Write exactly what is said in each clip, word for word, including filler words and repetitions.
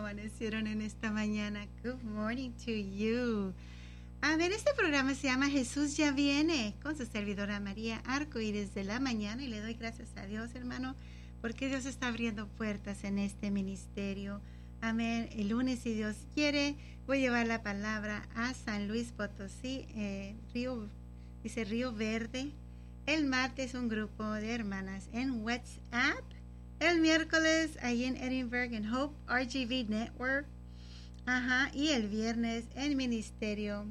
amanecieron en esta mañana? Good morning to you. A ver, este programa se llama Jesús ya viene, con su servidora María Arcoíris de la mañana, y le doy gracias a Dios, hermano, porque Dios está abriendo puertas en este ministerio. Amén. El lunes, si Dios quiere, voy a llevar la palabra a San Luis Potosí, eh, Río, dice Río Verde. El martes un grupo de hermanas en WhatsApp. El miércoles ahí en Edinburgh en Hope R G V Network. Ajá. Y el viernes en Ministerio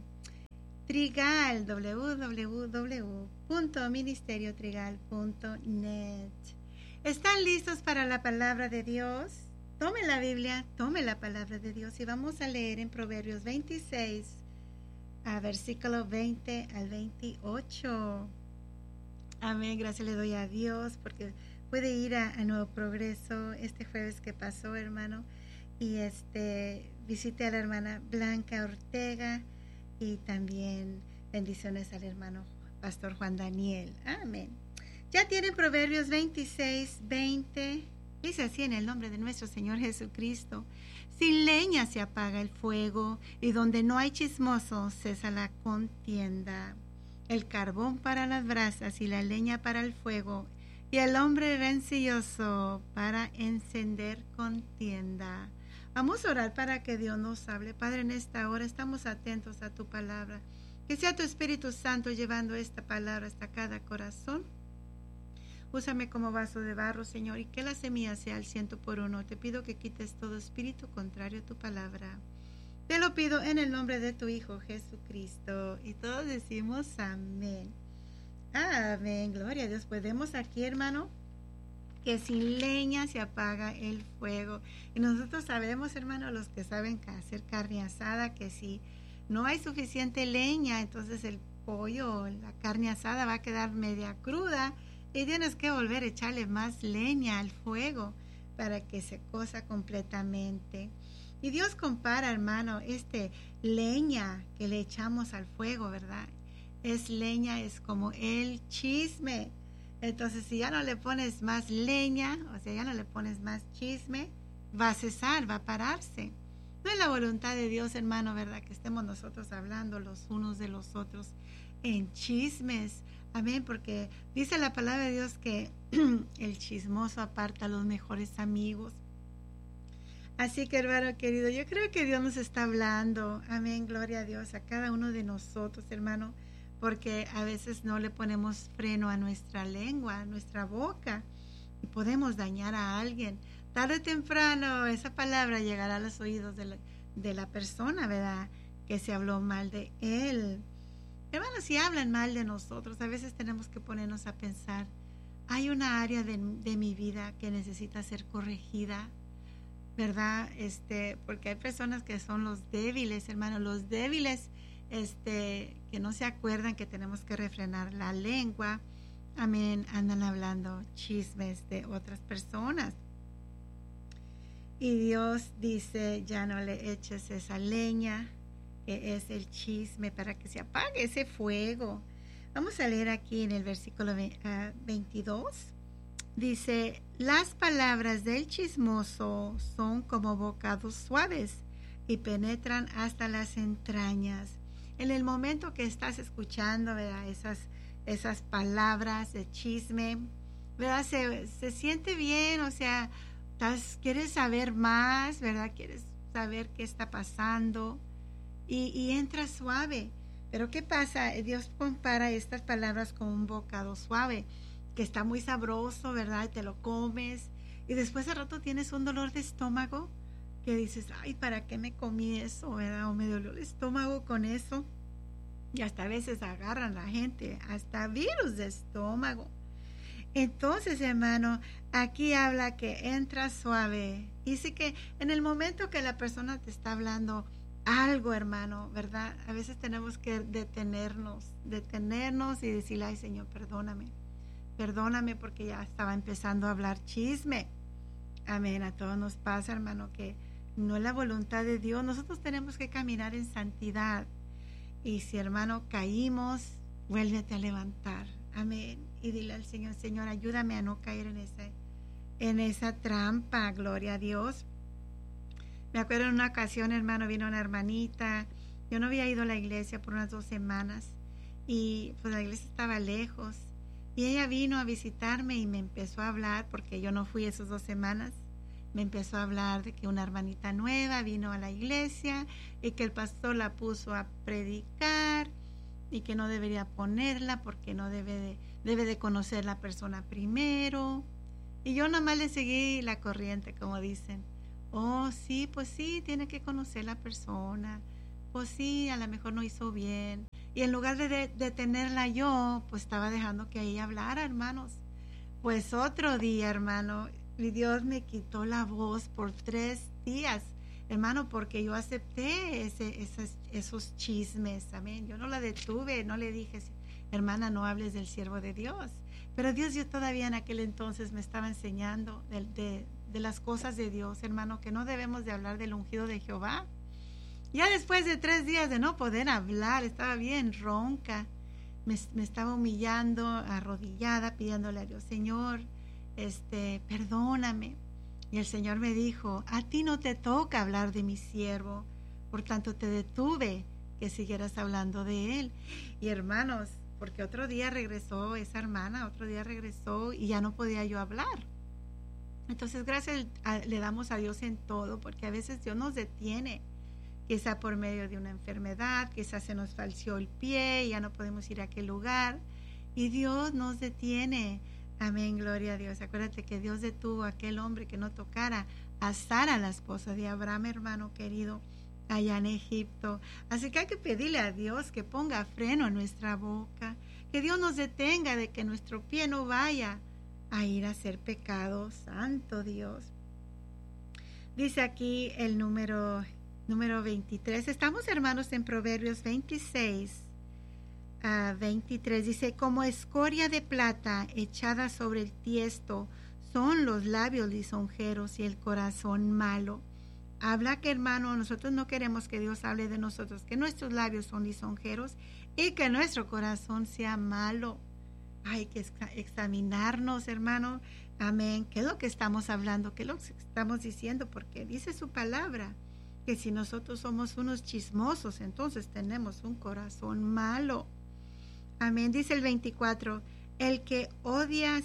Trigal, w w w punto ministerio trigal punto net. ¿Están listos para la palabra de Dios? Tome la Biblia, tome la palabra de Dios y vamos a leer en Proverbios veintiséis, a versículo veinte al veintiocho. Amén, gracias le doy a Dios porque puede ir a, a Nuevo Progreso este jueves que pasó, hermano, y este visité a la hermana Blanca Ortega y también bendiciones al hermano Pastor Juan Daniel. Amén. Ya tienen Proverbios veintiséis, veinte. Dice así en el nombre de nuestro Señor Jesucristo: sin leña se apaga el fuego, y donde no hay chismoso cesa la contienda. El carbón para las brasas y la leña para el fuego, y el hombre rencilloso para encender contienda. Vamos a orar para que Dios nos hable. Padre, en esta hora estamos atentos a tu palabra. Que sea tu Espíritu Santo llevando esta palabra hasta cada corazón. Úsame como vaso de barro, Señor, y que la semilla sea al ciento por uno. Te pido que quites todo espíritu contrario a tu palabra. Te lo pido en el nombre de tu Hijo Jesucristo. Y todos decimos amén. Amén, gloria a Dios. Podemos aquí, hermano, que sin leña se apaga el fuego. Y nosotros sabemos, hermano, los que saben hacer carne asada, que si no hay suficiente leña, entonces el pollo, la carne asada va a quedar media cruda y tienes que volver a echarle más leña al fuego para que se cosa completamente. Y Dios compara, hermano, este leña que le echamos al fuego, ¿verdad? Es leña, es como el chisme. Entonces, si ya no le pones más leña, o sea, ya no le pones más chisme, va a cesar, va a pararse. No es la voluntad de Dios, hermano, ¿verdad? Que estemos nosotros hablando los unos de los otros en chismes. Amén, porque dice la palabra de Dios que el chismoso aparta a los mejores amigos. Así que, hermano querido, yo creo que Dios nos está hablando. Amén, gloria a Dios, a cada uno de nosotros, hermano, porque a veces no le ponemos freno a nuestra lengua, a nuestra boca, y podemos dañar a alguien. Tarde o temprano esa palabra llegará a los oídos de la, de la persona, ¿verdad?, que se habló mal de él. Hermanos, si hablan mal de nosotros, a veces tenemos que ponernos a pensar, hay una área de, de mi vida que necesita ser corregida, ¿verdad? Este, porque hay personas que son los débiles, hermanos, los débiles, este, que no se acuerdan que tenemos que refrenar la lengua. Amén, andan hablando chismes de otras personas. Y Dios dice, ya no le eches esa leña, que es el chisme, para que se apague ese fuego. Vamos a leer aquí en el versículo veintidós. Dice, las palabras del chismoso son como bocados suaves y penetran hasta las entrañas. En el momento que estás escuchando, ¿verdad?, esas, esas palabras de chisme, ¿verdad?, se, se siente bien, o sea, estás, quieres saber más, ¿verdad?, quieres saber qué está pasando y, y entra suave. Pero ¿qué pasa? Dios compara estas palabras con un bocado suave, que está muy sabroso, ¿verdad?, y te lo comes y después de rato tienes un dolor de estómago que dices, ay, ¿para qué me comí eso, verdad? O me dolió el estómago con eso. Y hasta a veces agarran a la gente hasta virus de estómago. Entonces, hermano, aquí habla que entra suave. Dice que en el momento que la persona te está hablando algo, hermano, ¿verdad?, a veces tenemos que detenernos, detenernos y decirle, ay, Señor, perdóname, perdóname porque ya estaba empezando a hablar chisme. Amén, a todos nos pasa, hermano, que no es la voluntad de Dios. Nosotros tenemos que caminar en santidad. Y si, hermano, caímos, vuélvete a levantar. Amén. Y dile al Señor, Señor, ayúdame a no caer en esa, en esa trampa. Gloria a Dios. Me acuerdo en una ocasión, hermano, vino una hermanita. Yo no había ido a la iglesia por unas dos semanas y pues la iglesia estaba lejos. Y ella vino a visitarme y me empezó a hablar, porque yo no fui esas dos semanas. Me empezó a hablar de que una hermanita nueva vino a la iglesia y que el pastor la puso a predicar y que no debería ponerla porque no debe de, debe de conocer la persona primero. Y yo nada más le seguí la corriente, como dicen. Oh, sí, pues sí, tiene que conocer la persona. Pues sí, a lo mejor no hizo bien. Y en lugar de detenerla de yo, pues estaba dejando que ella hablara, hermanos. Pues otro día, hermano, y Dios me quitó la voz por tres días, hermano, porque yo acepté ese, esos, esos chismes, amén. Yo no la detuve, no le dije, hermana, no hables del siervo de Dios. Pero Dios, yo todavía en aquel entonces me estaba enseñando de, de, de las cosas de Dios, hermano, que no debemos de hablar del ungido de Jehová. Ya después de tres días de no poder hablar, estaba bien ronca, me, me estaba humillando, arrodillada, pidiéndole a Dios, Señor, este, perdóname. Y el Señor me dijo, a ti no te toca hablar de mi siervo, por tanto te detuve que siguieras hablando de él. Y hermanos, porque otro día regresó esa hermana, otro día regresó y ya no podía yo hablar. Entonces gracias a, le damos a Dios en todo, porque a veces Dios nos detiene, quizá por medio de una enfermedad, quizá se nos falció el pie y ya no podemos ir a aquel lugar, y Dios nos detiene. Amén, gloria a Dios. Acuérdate que Dios detuvo a aquel hombre que no tocara a Sara, la esposa de Abraham, hermano querido, allá en Egipto. Así que hay que pedirle a Dios que ponga freno en nuestra boca, que Dios nos detenga de que nuestro pie no vaya a ir a hacer pecado. Santo Dios. Dice aquí el número Número veintitrés. Estamos, hermanos, en Proverbios veintiséis a veintitrés. Dice, como escoria de plata echada sobre el tiesto son los labios lisonjeros y el corazón malo. Habla que, hermano, nosotros no queremos que Dios hable de nosotros, que nuestros labios son lisonjeros y que nuestro corazón sea malo. Hay que examinarnos, hermano. Amén. ¿Qué es lo que estamos hablando? ¿Qué es lo que estamos diciendo? Porque dice su palabra que si nosotros somos unos chismosos, entonces tenemos un corazón malo. Amén. Dice el veinticuatro, el que odia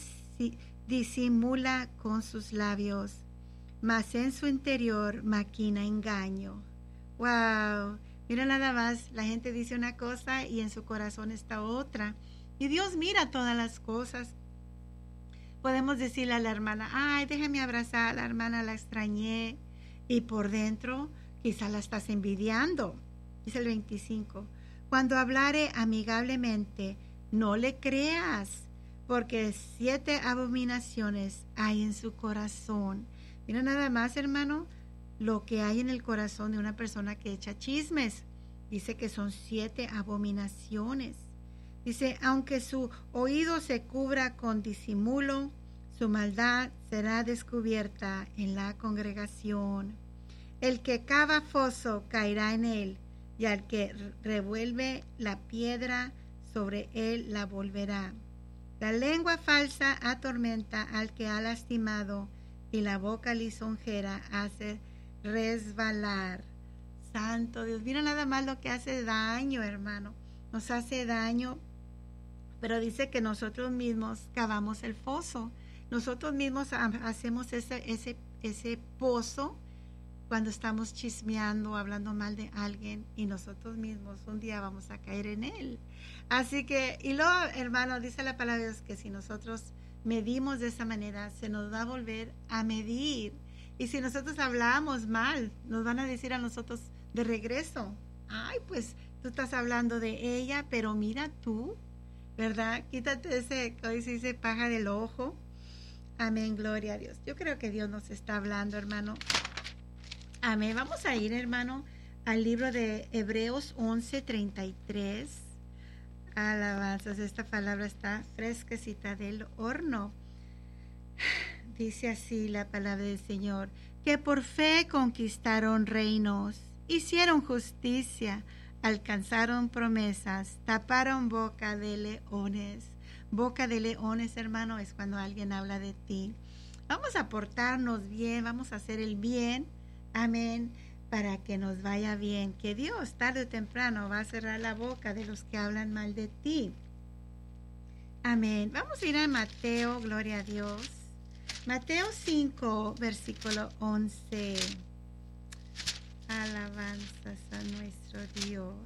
disimula con sus labios, mas en su interior maquina engaño. Wow. Mira nada más, la gente dice una cosa y en su corazón está otra. Y Dios mira todas las cosas. Podemos decirle a la hermana, ay, déjame abrazar a la hermana, la extrañé. Y por dentro quizá la estás envidiando. Dice el veinticinco. Cuando hablare amigablemente, no le creas, porque siete abominaciones hay en su corazón. Mira nada más, hermano, lo que hay en el corazón de una persona que echa chismes. Dice que son siete abominaciones. Dice, aunque su oído se cubra con disimulo, su maldad será descubierta en la congregación. El que cava foso caerá en él, y al que revuelve la piedra sobre él la volverá. La lengua falsa atormenta al que ha lastimado, y la boca lisonjera hace resbalar. Santo Dios, mira nada más lo que hace daño, hermano. Nos hace daño, pero dice que nosotros mismos cavamos el foso. Nosotros mismos hacemos ese, ese, ese pozo cuando estamos chismeando, hablando mal de alguien, y nosotros mismos un día vamos a caer en él. Así que, y luego, hermano, dice la palabra de Dios que si nosotros medimos de esa manera, se nos va a volver a medir. Y si nosotros hablamos mal, nos van a decir a nosotros de regreso, ay, pues tú estás hablando de ella, pero mira tú, ¿verdad? Quítate ese, como se dice, paja del ojo. Amén, gloria a Dios. Yo creo que Dios nos está hablando, hermano. Amén. Vamos a ir, hermano, al libro de Hebreos once, treinta y tres. Alabanzas, esta palabra está fresquecita del horno. Dice así la palabra del Señor, que por fe conquistaron reinos, hicieron justicia, alcanzaron promesas, taparon boca de leones. Boca de leones, hermano, es cuando alguien habla de ti. Vamos a portarnos bien, vamos a hacer el bien. Amén. Para que nos vaya bien. Que Dios tarde o temprano va a cerrar la boca de los que hablan mal de ti. Amén. Vamos a ir a Mateo, gloria a Dios. Mateo cinco, versículo once. Alabanzas a nuestro Dios.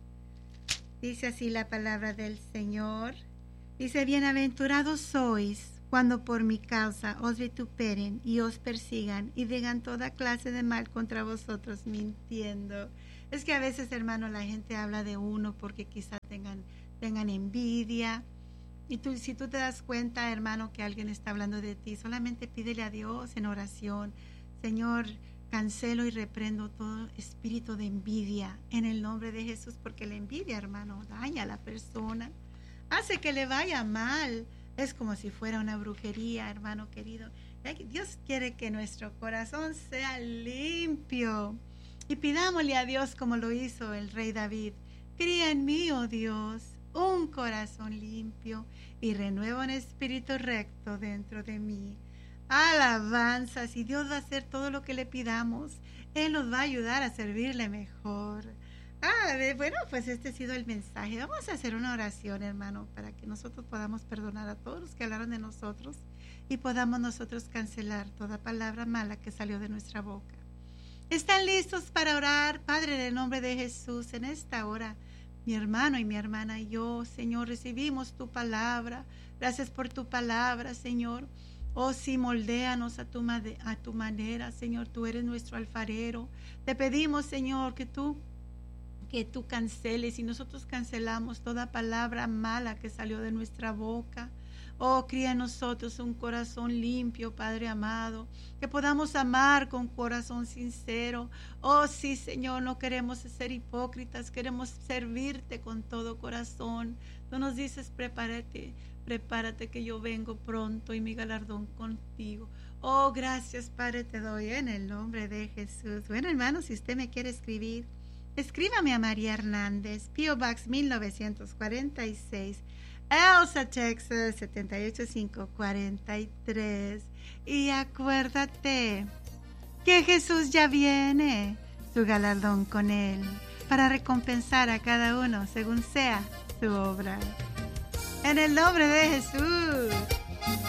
Dice así la palabra del Señor. Dice, bienaventurados sois cuando por mi causa os vituperen y os persigan y digan toda clase de mal contra vosotros mintiendo. Es que a veces, hermano, la gente habla de uno porque quizás tengan, tengan envidia. Y tú, si tú te das cuenta, hermano, que alguien está hablando de ti, solamente pídele a Dios en oración. Señor, cancelo y reprendo todo espíritu de envidia en el nombre de Jesús, porque la envidia, hermano, daña a la persona, hace que le vaya mal. Es como si fuera una brujería, hermano querido. Dios quiere que nuestro corazón sea limpio. Y pidámosle a Dios como lo hizo el rey David. Cría en mí, oh Dios, un corazón limpio y renueva un espíritu recto dentro de mí. Alabanzas, y Dios va a hacer todo lo que le pidamos. Él nos va a ayudar a servirle mejor. Ah, bueno, pues este ha sido el mensaje. Vamos a hacer una oración, hermano, para que nosotros podamos perdonar a todos los que hablaron de nosotros y podamos nosotros cancelar toda palabra mala que salió de nuestra boca. ¿Están listos para orar? Padre, en el nombre de Jesús, en esta hora, mi hermano y mi hermana y yo, Señor, recibimos tu palabra. Gracias por tu palabra, Señor. Oh, sí, moldéanos a tu, a tu manera, Señor. Tú eres nuestro alfarero. Te pedimos, Señor, que tú, que tú canceles, y nosotros cancelamos toda palabra mala que salió de nuestra boca. Oh, cría en nosotros un corazón limpio, Padre amado, que podamos amar con corazón sincero. Oh, sí, Señor, no queremos ser hipócritas, queremos servirte con todo corazón. Tú nos dices, prepárate, prepárate que yo vengo pronto y mi galardón contigo. Oh, gracias, Padre, te doy en el nombre de Jesús. Bueno, hermano, si usted me quiere escribir, escríbame a María Hernández, P O Box mil novecientos cuarenta y seis, Elsa, Texas, siete ocho cinco cuatro tres. Y acuérdate que Jesús ya viene, su galardón con él, para recompensar a cada uno según sea su obra. En el nombre de Jesús.